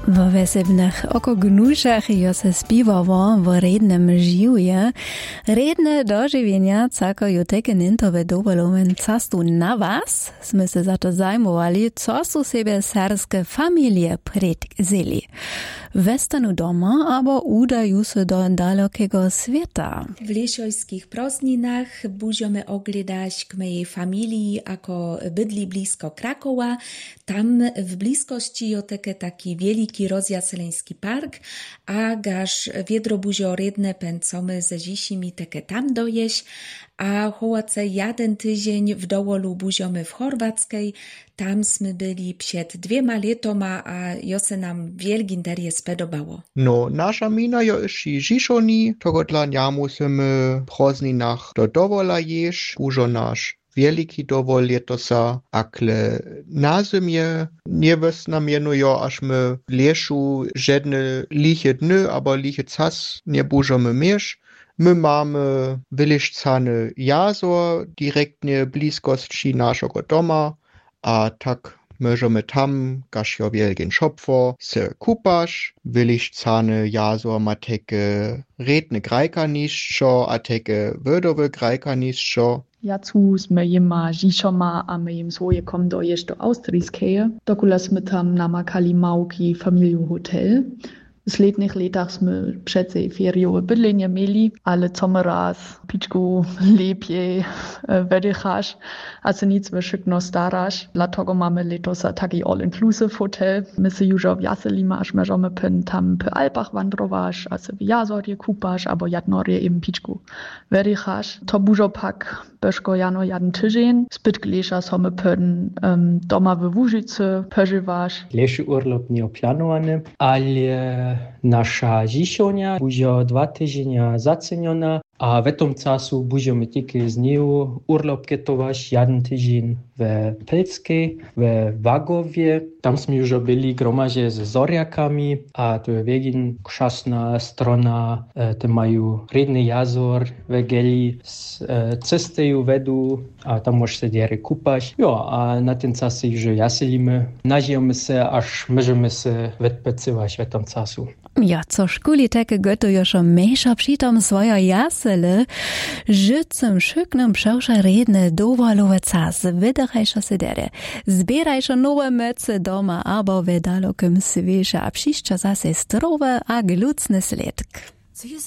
W wesebnych okognuszach jo se spiwowo w rednym žiwje. Redne dożywienia cako jo teke nintowe dowolowen castu na was. Sme se za to zajmowali, co su sebe serskie familie predzeli. Westanu doma, abo udaju se do dalekiego świata. W liesiojskich prozninach buziome oglądać k mojej familii, ako bydli blisko Krakowa. Tam w bliskości jo teke taki wielki rozjaseleński park, a gaż wiedrobuzio redne pęcome ze zisimi teke tam dojeść, a hołace jeden tydzień w dołolu buziome w Chorwackiej. Tam sme byli przed 2 latoma, a jo se nam wielki interes spodobało. No, nasza mina jo iši žišoni, toho dla nja musimy prozninach do dowola jež, bužo naš wielki dowol je to sa, akle na zimie nie nam jenujo, aż my leszu żadne liche dny, aber liche cas nie bużomy miesz. My mamy wyliszcany jazor direktnie bliskości naszego doma, a tak możemy tam, gaż jo wielkin szopfo, se kupasz, wyliszcany jazor ma teke redne grajkaniszczo, a teke wödowe grajkaniszczo. Jacu sme jima žišoma a my jim svoje kom doješ do Austrijskeje. Dokula sme tam namakali małki familiu hotel. W letnych latach sme přece feriowe bydlenie mieli, ale co raz pičku lepiej vedychaš, a se nic wyszykno staraš. Dlatego mamy letos taki all-inclusive hotel. My se już w Jaselima, aż możemy tam po Alpach wandrować, a se w jazorje kupasz, albo jadnorje im pičku vedychaš. To bužo pak beško jano jeden tydzień. Zbyt glesza somy pön doma w Łużycy przeżywasz. Leszy urlop nie oplanowany, ale nasza ziszonia bužo 2 tygodnie zaceniona, a w tym czasu bužemy tylko z nią urlop ketować 1 tydzień w Pelskiej, w Wagowie. Tam sme już byli gromadzie z zoriakami, a to je wiegin krzasna strona, te mają redny jazor, wegeli z cesteju vedu, a tam możesz się diery kupać. Jo, a na ten czas już jaselimy, nažijemy se, aż możemy se wypecywać w tym czasu. Ja, co szkuli teke gotujo šo mejša přitom svojo jasele, žicem šyknem převša redne dovolove cas, vydachajša se dere, zbierajša nove mece doma, abo ve dalokem sveša, a přišća zase strove a glucne sledk.